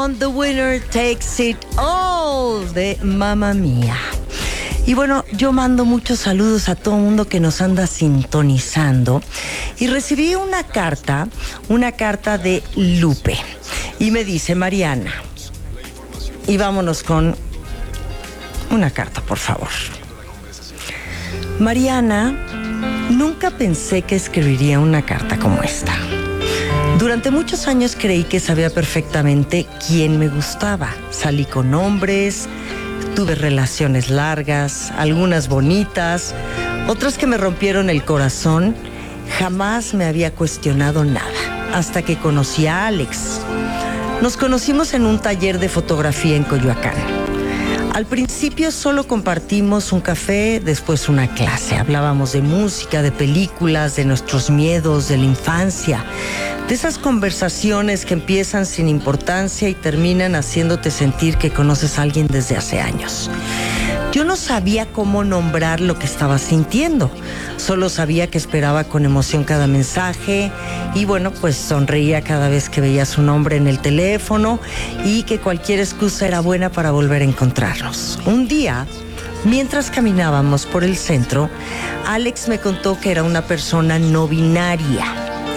con The Winner Takes It All de Mamma Mía. Y bueno, yo mando muchos saludos a todo el mundo que nos anda sintonizando. Y recibí una carta de Lupe. Y me dice, Mariana, y vámonos con una carta, por favor. Mariana, nunca pensé que escribiría una carta como esta. Durante muchos años creí que sabía perfectamente quién me gustaba. Salí con hombres, tuve relaciones largas, algunas bonitas, otras que me rompieron el corazón. Jamás me había cuestionado nada, hasta que conocí a Alex. Nos conocimos en un taller de fotografía en Coyoacán. Al principio solo compartimos un café, después una clase. Hablábamos de música, de películas, de nuestros miedos, de la infancia. De esas conversaciones que empiezan sin importancia y terminan haciéndote sentir que conoces a alguien desde hace años. Yo no sabía cómo nombrar lo que estaba sintiendo. Solo sabía que esperaba con emoción cada mensaje y bueno, pues sonreía cada vez que veía su nombre en el teléfono y que cualquier excusa era buena para volver a encontrarnos. Un día, mientras caminábamos por el centro, Alex me contó que era una persona no binaria.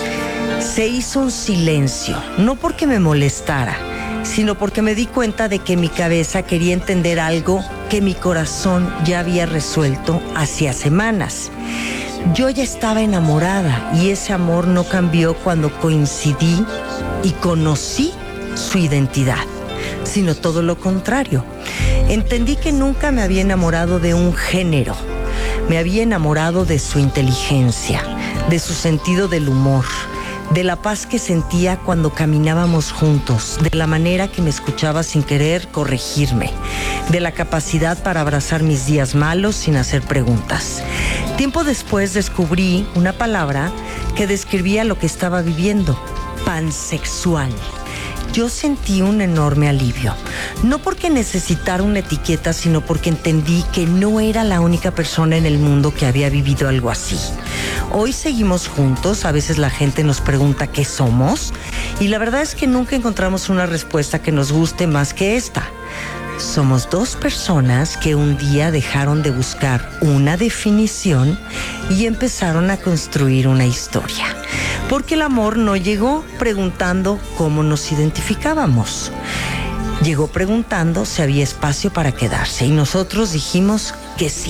Se hizo un silencio, no porque me molestara, sino porque me di cuenta de que mi cabeza quería entender algo que mi corazón ya había resuelto hacía semanas. Yo ya estaba enamorada y ese amor no cambió cuando coincidí y conocí su identidad, sino todo lo contrario. Entendí que nunca me había enamorado de un género, me había enamorado de su inteligencia, de su sentido del humor, de la paz que sentía cuando caminábamos juntos, de la manera que me escuchaba sin querer corregirme, de la capacidad para abrazar mis días malos sin hacer preguntas. Tiempo después descubrí una palabra que describía lo que estaba viviendo: pansexual. Yo sentí un enorme alivio, no porque necesitara una etiqueta, sino porque entendí que no era la única persona en el mundo que había vivido algo así. Hoy seguimos juntos, a veces la gente nos pregunta qué somos, y la verdad es que nunca encontramos una respuesta que nos guste más que esta. Somos dos personas que un día dejaron de buscar una definición y empezaron a construir una historia. Porque el amor no llegó preguntando cómo nos identificábamos. Llegó preguntando si había espacio para quedarse y nosotros dijimos que sí.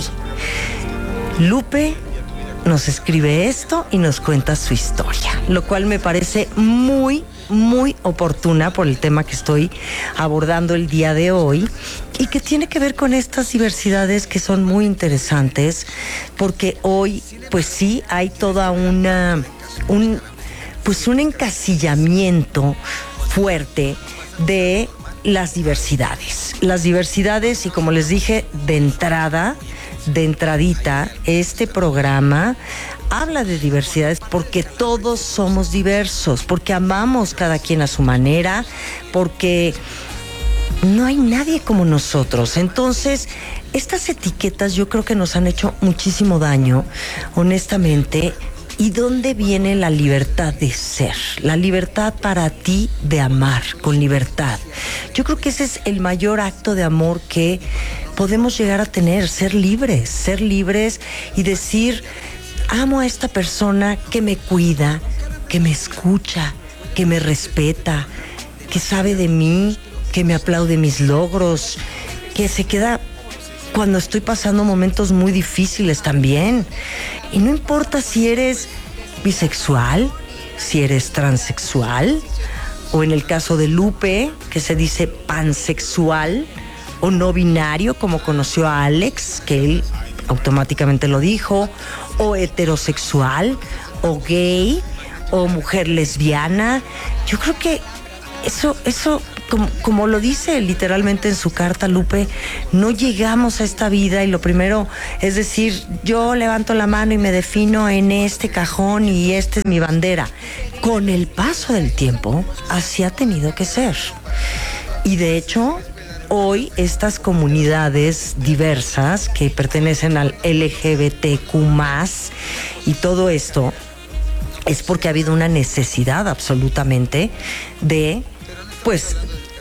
Lupe nos escribe esto y nos cuenta su historia, lo cual me parece muy oportuna por el tema que estoy abordando el día de hoy y que tiene que ver con estas diversidades que son muy interesantes, porque hoy pues sí hay toda un encasillamiento fuerte de las diversidades. Las diversidades, y como les dije de entradita, este programa habla de diversidades porque todos somos diversos, porque amamos cada quien a su manera, porque no hay nadie como nosotros. Entonces, estas etiquetas yo creo que nos han hecho muchísimo daño, honestamente. ¿Y dónde viene la libertad de ser? La libertad para ti de amar con libertad. Yo creo que ese es el mayor acto de amor que podemos llegar a tener, ser libres y decir: amo a esta persona que me cuida, que me escucha, que me respeta, que sabe de mí, que me aplaude mis logros, que se queda cuando estoy pasando momentos muy difíciles también. Y no importa si eres bisexual, si eres transexual, o en el caso de Lupe, que se dice pansexual, o no binario, como conoció a Alex, que él automáticamente lo dijo, o heterosexual, o gay, o mujer lesbiana. Yo creo que eso como lo dice literalmente en su carta Lupe, no llegamos a esta vida y lo primero es decir, yo levanto la mano y me defino en este cajón y esta es mi bandera. Con el paso del tiempo, así ha tenido que ser. Y de hecho, hoy estas comunidades diversas que pertenecen al LGBTQ+, y todo esto es porque ha habido una necesidad absolutamente de, pues,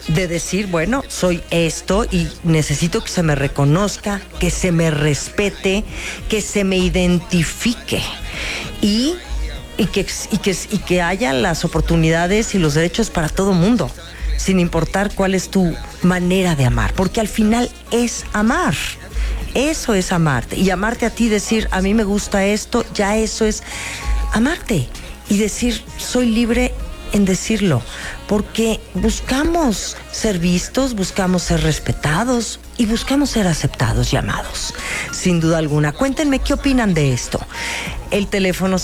de decir, bueno, soy esto y necesito que se me reconozca, que se me respete, que se me identifique y que haya las oportunidades y los derechos para todo mundo, sin importar cuál es tu manera de amar, porque al final es amar. Eso es amarte. Y amarte a ti, decir, a mí me gusta esto, ya eso es amarte. Y decir, soy libre en decirlo, porque buscamos ser vistos, buscamos ser respetados y buscamos ser aceptados y amados. Sin duda alguna. Cuéntenme qué opinan de esto. El teléfono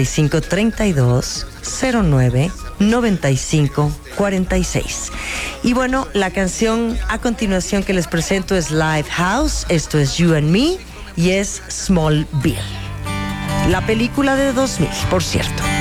5532-09-9546. Y bueno, la canción a continuación que les presento es Lifehouse, esto es You and Me y es Smallville. La película de 2000, por cierto.